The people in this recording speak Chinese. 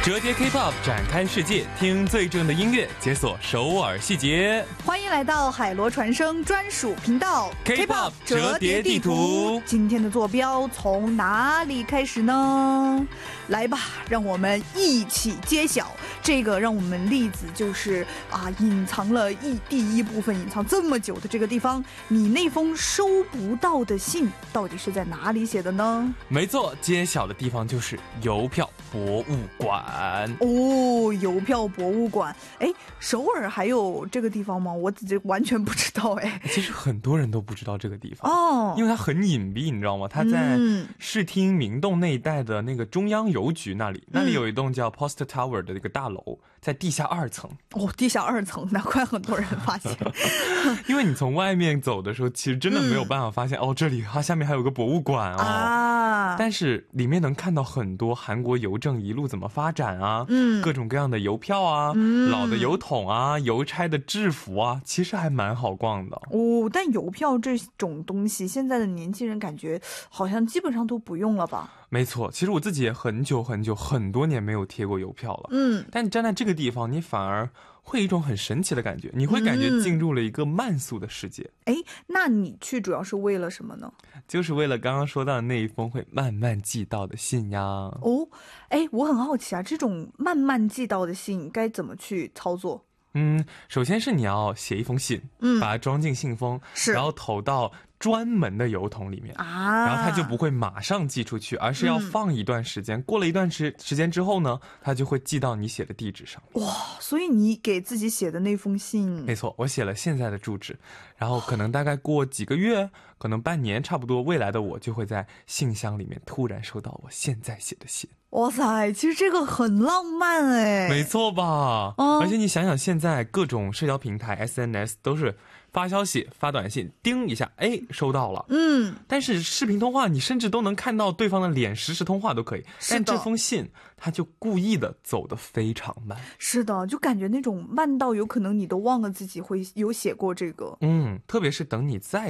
折叠 K-pop 展开世界，听最正的音乐，解锁首尔细节。 欢迎来到海螺传声专属频道 K-pop 折叠地图。 今天的坐标从哪里开始呢？来吧，让我们一起揭晓。这个让我们例子就是隐藏了第一部分隐藏这么久的这个地方，你那封收不到的信到底是在哪里写的呢？ 没错，揭晓的地方就是邮票博物馆。 哦，邮票博物馆。哎，首尔还有这个地方吗？我完全不知道。哎， 其实很多人都不知道这个地方哦， 因为它很隐蔽，你知道吗？它在视听明洞那一带的那个中央邮局那里，那里有一栋叫 Post Tower 的一个大楼，在地下2层。 哦，地下2层，难怪很多人发现。 因为你从外面走的时候，其实真的没有办法发现，这里它下面还有个博物馆哦。但是里面能看到很多韩国邮政一路怎么发展啊，各种各样的邮票啊，老的邮筒啊，邮差的制服啊，其实还蛮好逛的哦。但邮票这种东西，现在的年轻人感觉好像基本上都不用了吧？ 没错，其实我自己也很多年没有贴过邮票了。但你站在这个地方，你反而会有一种很神奇的感觉，你会感觉进入了一个慢速的世界。 那你去主要是为了什么呢？ 就是为了刚刚说到的那一封会慢慢寄到的信呀。 哦，我很好奇啊，这种慢慢寄到的信该怎么去操作？ 首先是你要写一封信，把它装进信封，然后投到专门的邮筒里面，然后它就不会马上寄出去，而是要放一段时间，过了一段时间之后呢，它就会寄到你写的地址上。 哇，所以你给自己写的那封信， 没错，我写了现在的住址，然后可能大概过几个月，可能半年差不多，未来的我就会在信箱里面突然收到我现在写的信。 哇塞，其实这个很浪漫哎。 没错吧？而且你想想，现在各种社交平台 SNS 都是发消息发短信叮一下，收到了。但是视频通话你甚至都能看到对方的脸，实时通话都可以，但这封信它就故意的走得非常慢。 是的，就感觉那种慢到有可能你都忘了自己会有写过这个。 特别是等你再